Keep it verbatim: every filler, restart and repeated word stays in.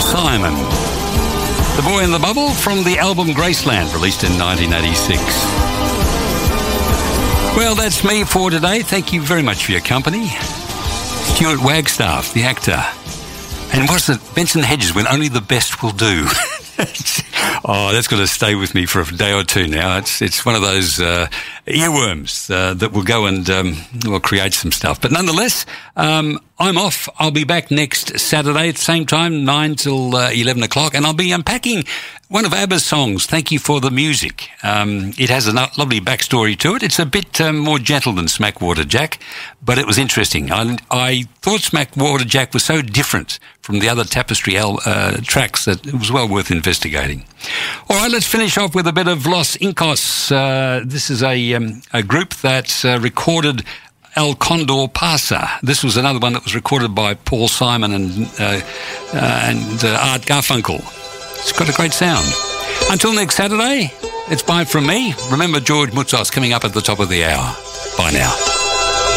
Simon. The Boy in the Bubble from the album Graceland, released in nineteen eighty-six. Well, that's me for today. Thank you very much for your company. Stuart Wagstaff, the actor. And what's it? Benson Hedges, When Only the Best Will Do. Oh, that's going to stay with me for a day or two now. It's it's one of those uh, earworms uh, that will go and um, will create some stuff. But nonetheless, um, I'm off. I'll be back next Saturday at the same time, nine till uh, eleven o'clock, and I'll be unpacking one of ABBA's songs, Thank You for the Music. Um, it has a lovely backstory to it. It's a bit um, more gentle than Smackwater Jack, but it was interesting. I, I thought Smackwater Jack was so different from the other Tapestry al- uh, tracks that it was well worth investigating. All right, let's finish off with a bit of Los Incos. Uh, this is a, um, a group that uh, recorded El Condor Pasa. This was another one that was recorded by Paul Simon and, uh, uh, and uh, Art Garfunkel. It's got a great sound. Until next Saturday, it's bye from me. Remember George Mutzos coming up at the top of the hour. Bye now.